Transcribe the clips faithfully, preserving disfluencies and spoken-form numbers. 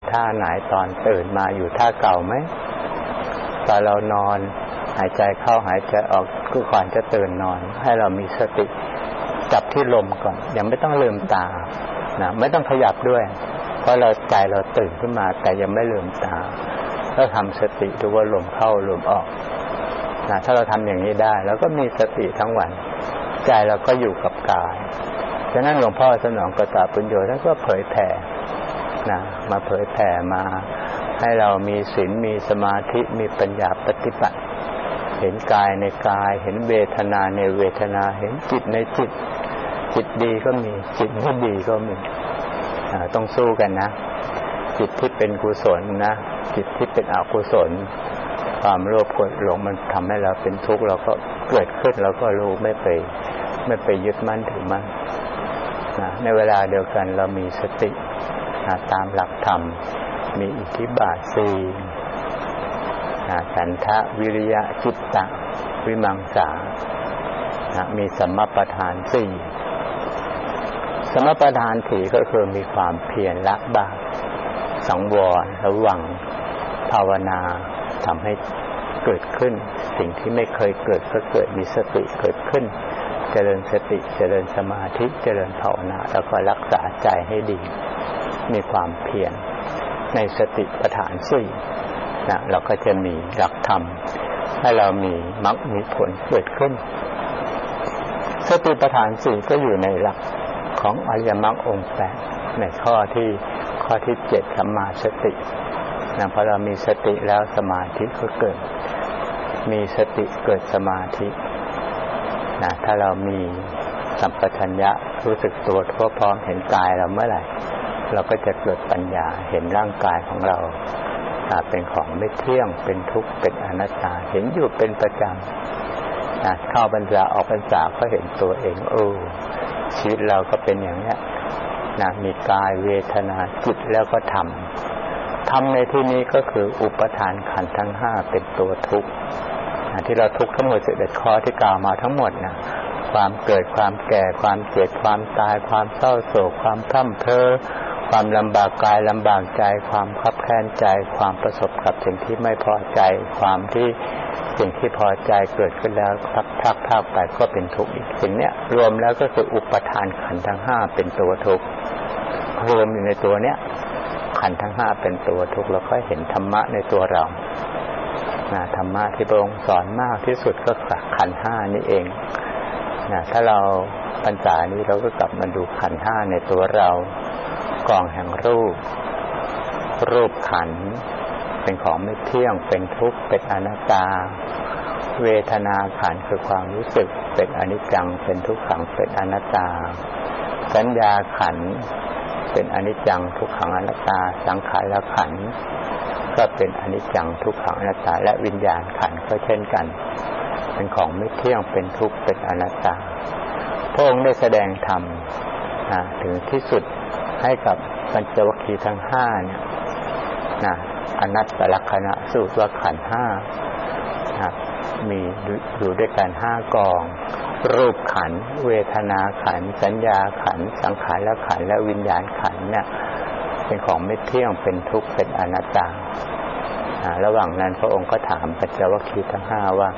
ท่าไหนตอนตื่นมาอยู่ท่าเก่าไหมตอนเรานอนหายใจเข้าหายใจออกก็ก่อนจะตื่นนอนให้เรามีสติจับที่ลมก่อนยังไม่ต้องลืมตานะไม่ต้องขยับด้วยเพราะเราใจเราตื่นขึ้นมาแต่ยังไม่ลืมตาแล้วทำสติดูว่าลมเข้าลมออกนะถ้าเราทำอย่างนี้ได้แล้วก็มีสติทั้งวันใจเราก็อยู่กับกายฉะนั้นหลวงพ่อสนองกตปุญโญท่านก็เผยแผ่นะมาเผยแผ่มาให้เรามีศีลมีสมาธิมีปัญญาปฏิบัติเห็นกายในกายเห็นเวทนาในเวทนาเห็นจิตในจิตจิตดีก็มีจิตไม่ดีก็มีต้องสู้กันนะจิตที่เป็นกุศลนะจิตที่เป็นอกุศลความโลภโกรธหลงมันทำให้เราเป็นทุกข์เราก็เกิดขึ้นเราก็รู้ไม่ไปไม่ไปยึดมั่นถือมั่นนะในเวลาเดียวกันเรามีสตินะตามหลักธรรมมีอิทธิบาทสี่นะฉันทะวิริยะจิตตะวิมังสานะมีสัมมาประธานสี่สมประทานถี่ก็คือมีความเพียรละบาปสังวรระวังภาวนาทำให้เกิดขึ้นสิ่งที่ไม่เคยเกิดก็เกิดมีสติเกิดขึ้นเจริญสติเจริญสมาธิเจริญภาวนาแล้วก็รักษาใจให้ดีมีความเพียรในสติปัฏฐานสี่นะเราก็จะมีหลักธรรมให้เรามีมรรคมีผลเกิดขึ้นสติปัฏฐานสี่ก็อยู่ในหลักของอริยมรรคองค์แปดในข้อที่ข้อที่เจ็ดสัมมาสตินะพอเรามีสติแล้วสมาธิก็เกิดมีสติเกิดสมาธินะถ้าเรามีสัมปชัญญะรู้สึกตัวทั่วพร้อมเห็นกายเราเมื่อไหร่เราก็จะเกิดปัญญาเห็นร่างกายของเราเป็นของไม่เที่ยงเป็นทุกข์เป็นอนัตตาเห็นอยู่เป็นประจำนะเข้าพรรษาออกพรรษาก็เห็นตัวเองโอ้ชีวิตเราก็เป็นอย่างนี้นะมีกายเวทนาจิตแล้วก็ธรรมธรรมในที่นี้ก็คืออุปทานขันธ์ทั้งห้าเป็นตัวทุกข์นะที่เราทุกข์ทั้งหมดสิบเอ็ดข้อที่กล่าวมาทั้งหมดนะความเกิดความแก่ความเจ็บความตายความเศร้าโศกความพร่ำเพ้อความลำบากกายลำบากใจความคับแค้นใจความประสบกับสิ่งที่ไม่พอใจความที่สิ่งที่พอใจเกิดขึ้นแล้วพักพักพักไปก็เป็นทุกข์อีกสิ่งเนี้ยรวมแล้วก็คืออุปทานขันธ์ทั้งห้าเป็นตัวทุกข์รวมอยู่ในตัวเนี้ยขันธ์ทั้งห้าเป็นตัวทุกข์เราก็เห็นธรรมะในตัวเรานะธรรมะที่พระองค์สอนมากที่สุดก็ขันธ์ห้านี่เองนะถ้าเราพรรษานี้เราก็กลับมาดูขันธ์ห้าในตัวเรากองแห่งรูปรูปขันธ์เป็นของไม่เที่ยงเป็นทุกข์เป็นอนัตตาเวทนาขันธ์คือความรู้สึกเป็นอนิจจังเป็นทุกขังเป็นอนัตตาสัญญาขันธ์เป็นอนิจจังทุกขังอนัตตาสังขารขันธ์ก็เป็นอนิจจังทุกขังอนัตตาและวิญญาณขันธ์ก็เช่นกันเป็นของไม่เที่ยงเป็นทุกข์เป็นอนัตตาพระองค์ได้แสดงธรรมถึงที่สุดให้กับปัญจวัคคีย์ทั้งห้าเนี่ยนะอนัตตลักขณะสูตรว่าขันธ์ห้านะมีอยู่ด้วยกันห้ากองรูปขันธ์เวทนาขันธ์สัญญาขันธ์สังขารขันธ์และวิญญาณขันธ์เนี่ยเป็นของไม่เที่ยงเป็นทุกข์เป็นอนัตตาระหว่างนั้นพระองค์ก็ถามปัญจวัคคีย์ทั้งห้าว่า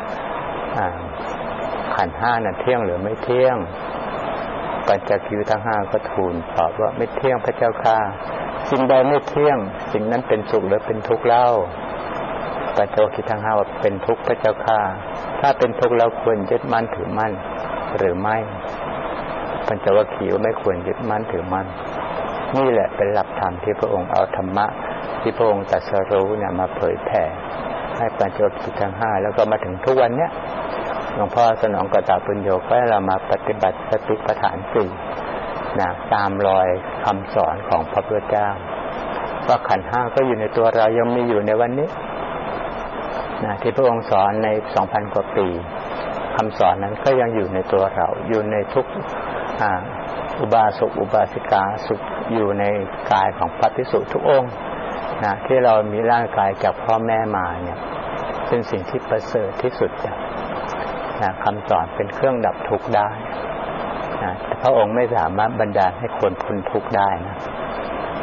ขันธ์ห้าน่ะเที่ยงหรือไม่เที่ยงปัญจวัคคีย์ทั้งห้าก็ทูลตอบว่าไม่เที่ยงพระเจ้าค่ะสิ่งใดไม่เที่ยงสิ่งนั้นเป็นสุขหรือเป็นทุกข์เล่าปัญจวัคคีย์ทั้งห้าว่าเป็นทุกข์พระเจ้าค่ะถ้าเป็นทุกข์เราควรยึดมั่นถือมั่นหรือไม่ปัญจวัคคีย์ไม่ควรยึดมั่นถือมั่นนี่แหละเป็นหลักธรรมที่พระองค์เอาธรรมะที่พระองค์ตรัสรู้เนี่ยมาเผยแผ่ให้ปัญจวัคคีย์ทั้งห้าแล้วก็มาถึงทุกวันเนี้ยหลวงพ่อสนองกตปุญโญก็ให้เรามาปฏิบัติสติปัฏฐานสี่นะตามรอยคำสอนของพระพุทธเจ้าว่าขันธ์ห้าก็อยู่ในตัวเรายังมีอยู่ในวันนี้นะที่พระองค์สอนใน สองพัน กว่าปีคำสอนนั้นก็ยังอยู่ในตัวเราอยู่ในทุกอุบาสกอุบาสิกาสุขอยู่ในกายของพระภิกษุทุกองค์นะที่เรามีร่างกายจากพ่อแม่มาเนี่ยเป็นสิ่งที่ประเสริฐที่สุดนะคำสอนเป็นเครื่องดับทุกข์ได้นะพระองค์ไม่สามารถบันดาลให้คนพ้นทุกข์ได้นะ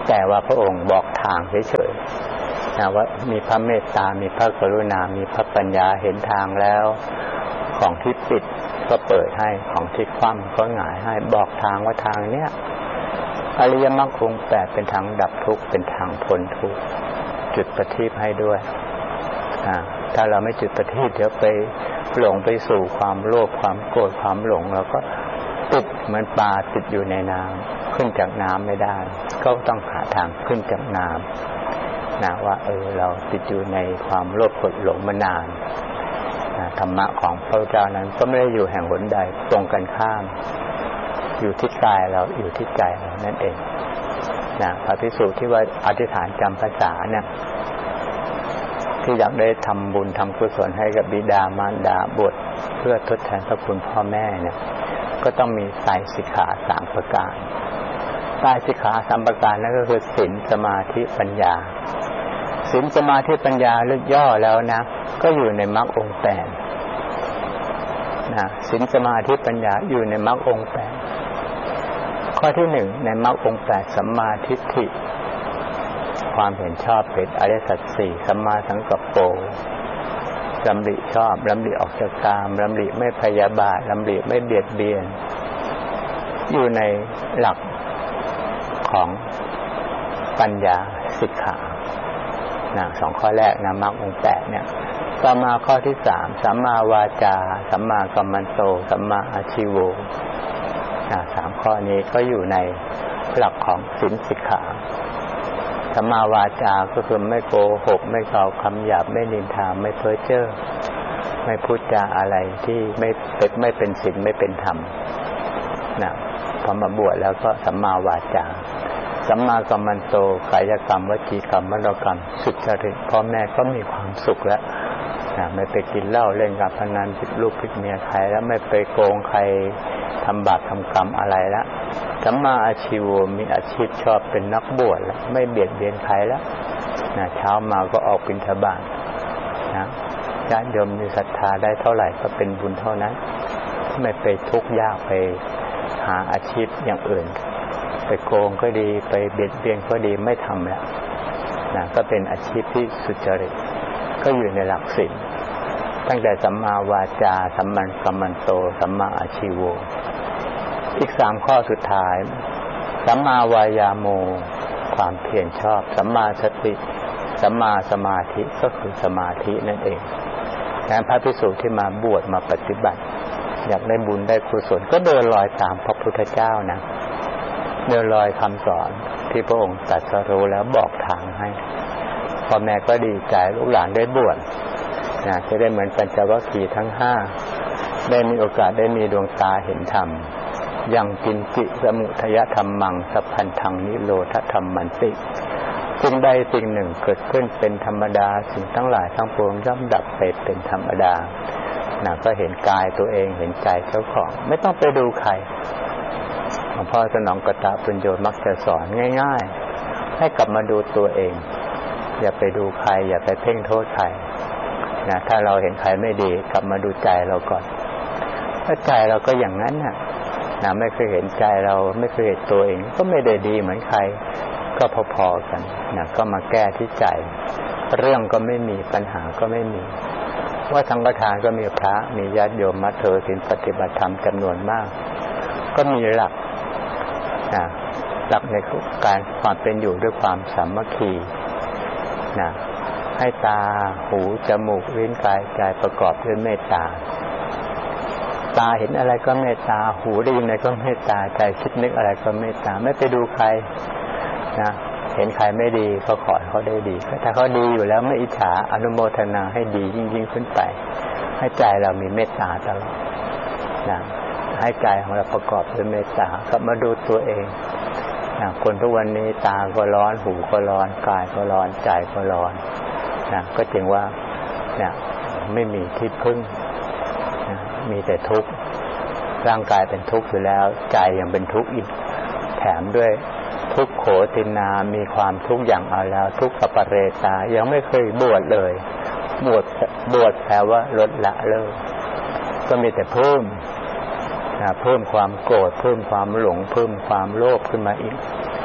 แต่ว่าพระองค์บอกทางเฉยๆนะว่ามีพระเมตตามีพระกรุณามีพระปัญญาเห็นทางแล้วของที่ปิดก็เปิดให้ของที่คว่ำก็หงายให้บอกทางว่าทางเนี้ยอริยมรรคองค์แปดเป็นทางดับทุกข์เป็นทางพ้นทุกข์จุดประทีปให้ด้วยอ่าถ้าเราไม่จุดประทีปเดี๋ยวไปหลงไปสู่ความโลภความโกรธความหลงเราก็ติดเหมือนปลาติดอยู่ในน้ำขึ้นจากน้ำไม่ได้ก็ต้องหาทางขึ้นจากน้ำนะว่าเออเราติดอยู่ในความโลภโกรธหลงมานานนะธรรมะของพระเจ้านั้นก็ไม่ได้อยู่แห่งหนใดตรงกันข้ามอยู่ที่กายเราอยู่ที่ใจเรานั่นเองนะพระภิกษุที่ว่าอธิษฐานจำพรรษาเนี่ยที่อยากได้ทำบุญทำกุศลให้กับบิดามารดาบวชเพื่อทดแทนพระคุณพ่อแม่เนี่ยก็ต้องมีไตรสิกขาสามประการไตรสิกขาสามประการนั่นก็คือศีลสมาธิปัญญาศีลสมาธิปัญญาเลือกย่อแล้วนะก็อยู่ในมรรคองค์แปดนะศีลสมาธิปัญญาอยู่ในมรรคองค์แปดข้อที่หนึ่งในมรรคองค์แปดสัมมาทิฏฐิความเห็นชอบเป็นอริยสัจสี่สัมมาสังกัปโปดำริชอบดำริออกจากกามดำริไม่พยาบาทดำริไม่เบียดเบียนอยู่ในหลักของปัญญาสิกขานะสองข้อแรกนะมรรคองค์แปดเนี่ยต่อมาข้อที่สามสัมมาวาจาสัมมากัมมันโตสัมมาอาชีโวนะสามข้อนี้ก็อยู่ในหลักของศีลสิกขาสัมมาวาจาก็คือไม่โกหกไม่กล่าวคำหยาบไม่นินทาไม่เพ้อเจ้อไม่พูดจาอะไรที่ไม่เป็นไม่เป็นศีลไม่เป็นธรรมนะพอมาบวชแล้วก็สัมมาวาจาสัมมากัมมันโตกายกรรมวจีกรรมมโนกรรมสุจริตพ่อแม่ก็มีความสุขแล้วนะไม่ไปกินเหล้าเล่นการพนันผิดลูกผิดเมียใครแล้วไม่ไปโกงใครทำบาปทำกรรมอะไรแล้วสัมมาอาชีวะมีอาชีพชอบเป็นนักบวชแล้วไม่เบียดเบียนใครแล้วนะเช้ามาก็ออกบิณฑบาตนะญาติโยมมีศรัทธาได้เท่าไหร่ก็เป็นบุญเท่านั้นไม่ไปทุกข์ยากไปหาอาชีพอย่างอื่นไปโกงก็ดีไปเบียดเบียนก็ดีไม่ทำแล้วนะก็เป็นอาชีพที่สุจริตก็อยู่ในหลักศีลตั้งแต่สัมมาวาจาสัมมากัมมันโตสัมมาอาชีโวอีกสามข้อสุดท้ายสัมมาวายาโมความเพียรชอบสัมมาสติสัมมาสมาธิก็คือสมาธินั่นเองดังนั้นพระภิกษุที่มาบวชมาปฏิบัติอยากได้บุญได้กุศลก็เดินรอยตามพระพุทธเจ้านะเดินรอยคำสอนที่พระองค์ตรัสรู้แล้วบอกทางให้พ่อแม่ก็ดีใจลูกหลานได้บวชนะจะได้เหมือนปัญจวัคคีย์ทั้งห้าได้มีโอกาสได้มีดวงตาเห็นธรรมยังกินจิสมุทยธรรมังสัพพันธังนิโรธธรรมมันติสิ่งใดสิ่งหนึ่งเกิดขึ้นเป็นธรรมดาสิ่งทั้งหลายทั้งปวงย่อมดับไปเป็นธรรมดานะก็เห็นกายตัวเองเห็นใจเจ้าของไม่ต้องไปดูใครหลวงพ่อสนองกตปุญโญมักจะสอนง่ายๆให้กลับมาดูตัวเองอย่าไปดูใครอย่าไปเพ่งโทษใครนะถ้าเราเห็นใครไม่ดีกลับมาดูใจเราก่อนถ้าใจเราก็อย่างนั้นน่ะนะไม่เคยเห็นใจเราไม่เคยเห็นตัวเองก็ไม่ได้ดีเหมือนใครก็พอๆกันนะก็มาแก้ที่ใจเรื่องก็ไม่มีปัญหาก็ไม่มีว่าสังฆทานก็มีพระมีญาติโยมมาเถรศีลปฏิบัติธรรมจำนวนมากก็มีหลักนะหลักในการความเป็นอยู่ด้วยความสามัคคีนะให้ตาหูจมูกลิ้นกายใจประกอบด้วยเมตตาตาเห็นอะไรก็เมตตาหูได้ยินอะไรก็เมตตาใจคิดนึกอะไรก็เมตตาไม่ไปดูใครนะเห็นใครไม่ดีก็ขอให้เขาได้ดีถ้าเขาดีอยู่แล้วไม่อิจฉาอนุโมทนาให้ดียิ่งยิ่งขึ้นไปให้ใจเรามีเมตตาตลอดนะให้ใจของเราประกอบด้วยเมตตาก็มาดูตัวเองนะคนทุกวันนี้ตาก็ร้อนหูก็ร้อนกายก็ร้อนใจก็ร้อนนะก็จึงว่าเนี่ยไม่มีที่พึ่งนะมีแต่ทุกข์ร่างกายเป็นทุกข์อยู่แล้วใจยังเป็นทุกข์อีกแถมด้วยทุกขโขตินามีความทุกข์อย่างเอาแล้วทุกขปเรตายังไม่เคยบวชเลยบวชบวชแปลว่าลดละเลิกก็มีแต่เพิ่มนะเพิ่มความโกรธเพิ่มความหลงเพิ่มความโลภขึ้นมาอีก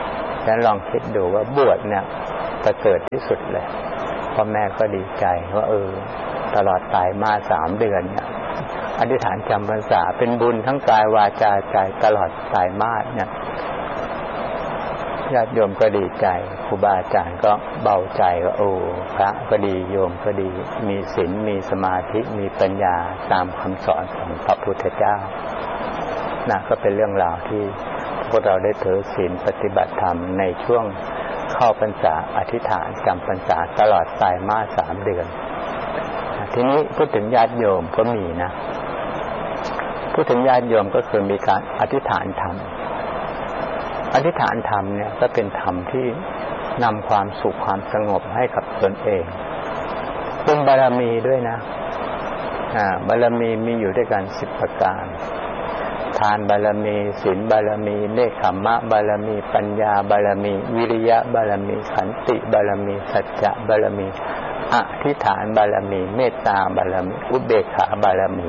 ฉะนั้นลองคิดดูว่าบวชเนี่ยประเสริฐที่สุดเลยพ่อแม่ก็ดีใจว่าเออตลอดไตรมาสสามเดือนเนี่ยอธิษฐานจำพรรษาเป็นบุญทั้งกายวาจาใจตลอดไตรมาสเนี่ยญาติโยมก็ดีใจครูบาอาจารย์ก็เบาใจว่าโอ้พระก็ดีโยมก็ดีมีศีลมีสมาธิมีปัญญาตามคำสอนของพระพุทธเจ้านะก็เป็นเรื่องราวที่พวกเราได้ถือศีลปฏิบัติธรรมในช่วงเข้าพรรษาอธิษฐานจำพรรษาตลอดไตรมาสสามเดือนทีนี้พูดถึงญาติโยมก็มีนะพูดถึงญาติโยมก็คือมีการอธิษฐานธรรมอธิษฐานธรรมเนี่ยก็เป็นธรรมที่นำความสุขความสงบให้กับตนเองเป็นบารมีด้วยนะอ่าบารมีมีอยู่ด้วยกันสิบประการทานบารมีศีลบารมีเนคขมะบารมีปัญญาบารมีวิริยะบารมีขันติบารมีสัจจะบารมีอธิษฐานบารมีเมตตาบารมีอุเบกขาบารมี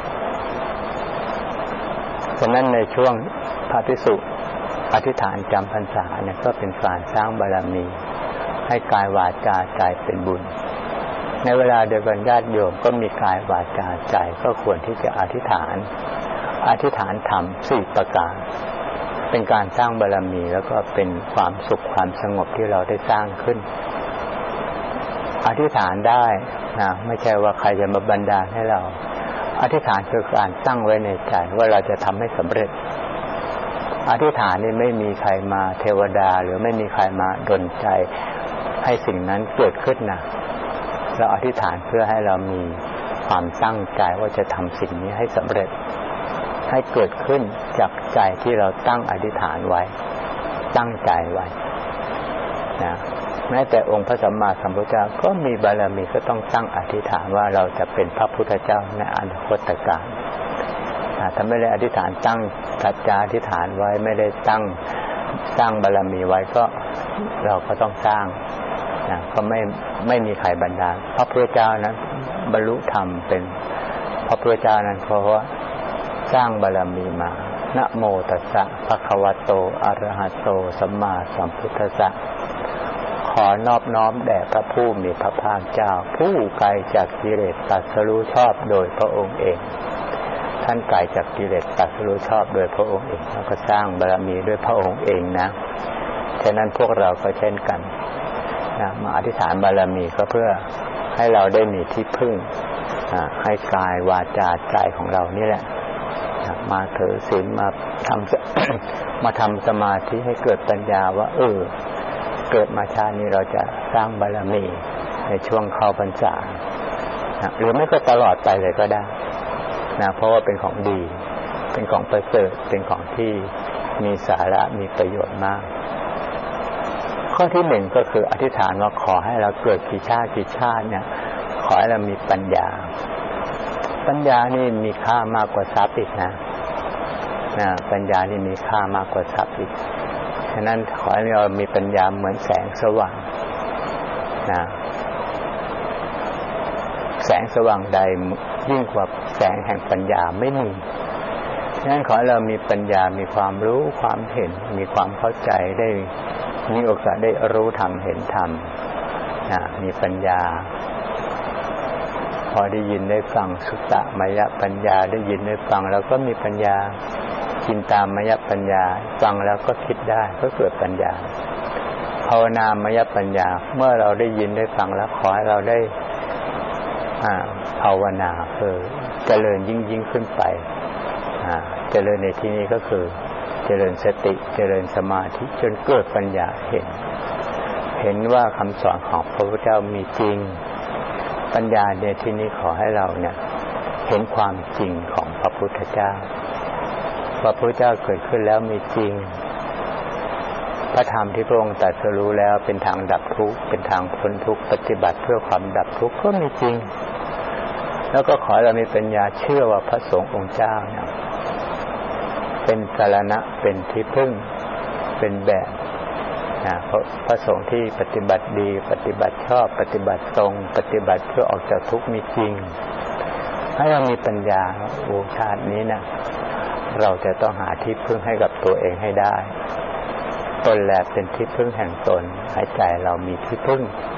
ฉะนั้นในช่วงพระภิกษุอธิษฐานจำพรรษาเนี่ยก็เป็นการสร้างบารมีให้กายวาจาใจเป็นบุญในเวลาเดียวกันญาติโยมก็มีกายวาจาใจก็ควรที่จะอธิษฐานอธิษฐานธรรมสี่ประการเป็นการสร้างบารมีแล้วก็เป็นความสุขความสงบที่เราได้สร้างขึ้นอธิษฐานได้นะไม่ใช่ว่าใครจะมาบันดาลให้เราอธิษฐานคือการตั้งไว้ในใจว่าเราจะทำให้สำเร็จอธิษฐานนี่ไม่มีใครมาเทวดาหรือไม่มีใครมาดลใจให้สิ่งนั้นเกิดขึ้นนะเราอธิษฐานเพื่อให้เรามีความตั้งใจว่าจะทำสิ่งนี้ให้สำเร็จให้เกิดขึ้นจากใจที่เราตั้งอธิษฐานไว้ตั้งใจไว้นะแม้แต่องค์พระสัมมาสัมพุทธเจ้าก็มีบารมีก็ต้องตั้งอธิษฐานว่าเราจะเป็นพระพุทธเจ้าในอนาคตการถ้าไม่ได้อธิษฐานตั้งสัจจะอธิษฐานไว้ไม่ได้ตั้งสร้างบารมีไว้ก็เราก็ต้องสร้างนะก็ไม่ไม่มีใครบันดาลพระพุทธเจ้านั้นบรรลุธรรมเป็นพระพุทธเจ้านั้นเพราะว่าสร้างบารมีมานะโมตัสสะภะคะวะโตอะระหะโตสัมมาสัมพุทธัสสะขอนอบน้อมแด่พระผู้มีพระภาคเจ้าผู้ไกลจากกิเลสตรัสรู้ชอบโดยพระองค์เองท่านไกลจากกิเลสตรัสรู้ชอบโดยพระองค์เองแล้วก็สร้างบารมีด้วยพระองค์เองนะฉะนั้นพวกเราก็เช่นกันนะมาอธิษฐานบารมีก็เพื่อให้เราได้มีที่พึ่งให้กายวาจาใจของเรานี่แหละมาถือศีลมาทำ มาทำสมาธิให้เกิดปัญญาว่าเออเกิดมาชาตินี้เราจะสร้างบารมีในช่วงเข้าพรรษาหรือไม่ก็ตลอดไปเลยก็ได้นะเพราะว่าเป็นของดีเป็นของประเสริฐเป็นของที่มีสาระมีประโยชน์มากข้อที่หนึ่งก็คืออธิษฐานว่าขอให้เราเกิดกี่ชาติกี่ชาติเนี่ยขอให้เรามีปัญญาปัญญานี่มีค่ามากกว่าทรัพย์อีกนะนะปัญญานี่มีค่ามากกว่าทรัพย์อีกฉะนั้นขอให้เรามีปัญญาเหมือนแสงสว่างนะแสงสว่างใดยิ่งกว่าแสงแห่งปัญญาไม่มีฉะนั้นขอให้เรามีปัญญามีความรู้ความเห็นมีความเข้าใจได้มีโอกาสได้รู้ธรรมเห็นธรรมนะมีปัญญาพอได้ยินได้ฟังสุตตมยปัญญาได้ยินได้ฟังแล้วก็มีปัญญาจินตามยปัญญาฟังแล้วก็คิดได้ก็เกิดปัญญาภาวนามยปัญญาเมื่อเราได้ยินได้ฟังแล้วขอให้เราได้ภาวนาคือเจริญยิ่งยิ่งขึ้นไปเจริญในที่นี้ก็คือเจริญสติเจริญสมาธิจนเกิดปัญญาเห็นเห็นว่าคำสอนของพระพุทธเจ้ามีจริงปัญญาในที่นี้ขอให้เราเนี่ยเห็นความจริงของพระพุทธเจ้าพระพุทธเจ้าเกิดขึ้นแล้วมีจริงพระธรรมที่พระองค์ตรัสรู้แล้วเป็นทางดับทุกข์เป็นทางพ้นทุกข์ปฏิบัติเพื่อความดับทุกข์ก็มีจริงแล้วก็ขอให้เรามีปัญญาเชื่อว่าพระสงฆ์องค์เจ้าเนี่ยเป็นสรณะเป็นที่พึ่งเป็นแบบนะเพราะพระสงฆ์ที่ปฏิบัติดีปฏิบัติชอบปฏิบัติตรงปฏิบัติเพื่อออกจากทุกข์มีจริงให้เรามีปัญญาโอ้ชาตินี้นะเราจะต้องหาที่พึ่งให้กับตัวเองให้ได้ตนแลเป็นที่พึ่งแห่งตนหายใจเรามีที่พึ่ง